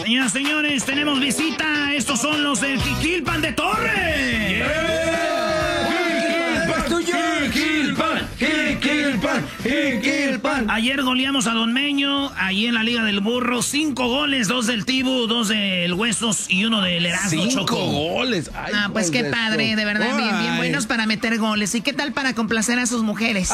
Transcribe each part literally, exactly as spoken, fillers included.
Señoras, señores, tenemos visita. Estos son los del Jiquilpan de Torre. Jiquilpan, Jiquilpan, Jiquilpan. Ayer goleamos a Don Meño, ahí en la Liga del Burro. Cinco goles, dos del Tibu, dos del Huesos y uno del Erasmo. Cinco Choco. goles. Ay, Ah, pues qué padre, de verdad, Ay. bien, bien buenos para meter goles. ¿Y qué tal para complacer a sus mujeres?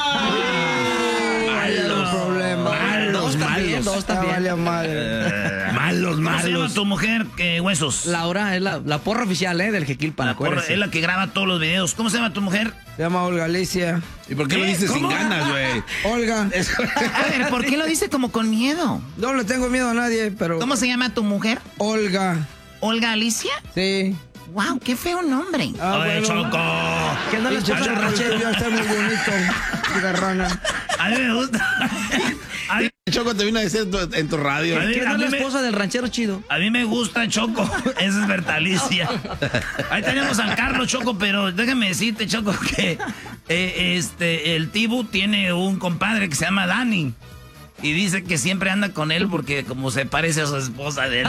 Malos problemas. Malos, malos. Dos también. Ah, madre. Malos, ¿Cómo se llama malos. tu mujer, eh, Huesos? Laura es la, la porra oficial, ¿eh? Del Jiquilpan, La porra, acuérdense. es la que graba todos los videos. ¿Cómo se llama tu mujer? Se llama Olga Alicia. ¿Y por qué lo ¿Eh? dices sin ¿Cómo? ganas, güey? Olga. A ver, ¿por qué lo dice como con miedo? No le tengo miedo a nadie, pero... ¿Cómo se llama tu mujer? Olga. ¿Olga Alicia? Sí. Wow, qué feo nombre. Ah, Ay, bueno. Choco. ¿Qué no le Pinche escucha el ranchero, ranchero? ya está muy bonito. Cigarrana. A mí me gusta. A mí, Choco te vino a decir en tu radio. a mí- ¿Qué a no es mí la me- esposa del ranchero chido? A mí me gusta Choco, esa es Bertalicia. Ahí tenemos a Carlos Choco, pero déjame decirte, Choco, que eh, este el Tibu tiene un compadre que se llama Dani. Y dice que siempre anda con él porque como se parece a su esposa de él.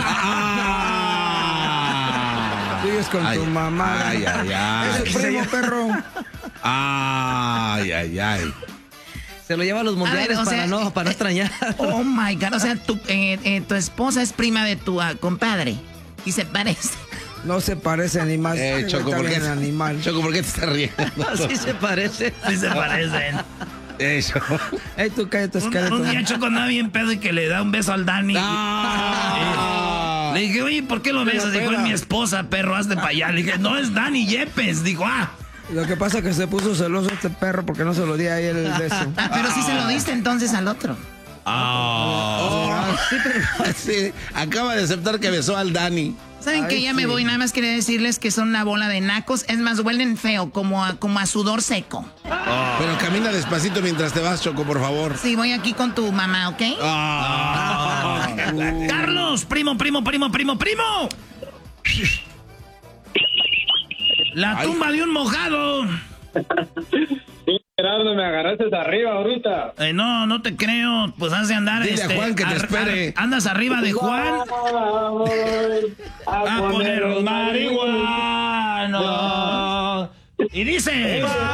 Sigues con Ay, tu mamá. ay, ay, ay. Es el primo, perro. Ay, ay, ay. Se lo lleva a los mundiales ver, o para, sea, no, para no extrañar. Oh my God, o sea, tu, eh, eh, tu esposa es prima de tu ah, compadre y se parece. No se parece ni más. Eh, Choco, Está ¿por qué? bien animal. Choco, ¿por qué te estás riendo? Así se parece. Sí se parecen. Eso. Ey, tú cállate, Un, esqueleto. un día Choco andaba bien pedo y que le da un beso al Dani. Ah. Le dije, oye, ¿por qué lo besas? Dijo, es mi esposa, perro, hazte para allá. Le dije, no, es Dani Yepes. Dijo, ah. Lo que pasa es que se puso celoso este perro porque no se lo di a él el beso. Ah, pero sí se lo diste entonces al otro. Ah. Sí, acaba de aceptar que besó al Dani. ¿Saben que Ay, ya me sí. voy? Nada más quería decirles que son una bola de nacos. Es más, huelen feo, como a, como a sudor seco. Pero camina despacito mientras te vas, Choco, por favor. Sí, voy aquí con tu mamá, ¿ok? Ah. Carlos, primo, primo, primo, primo, primo. La tumba de un mojado. Sí, Gerardo, me agarraste arriba ahorita. Eh, no, no te creo. Pues has de andar. Dile a este, Juan que te ar- espere. ar- andas arriba de Juan. Vamos A poner los marihuanos. Y dice.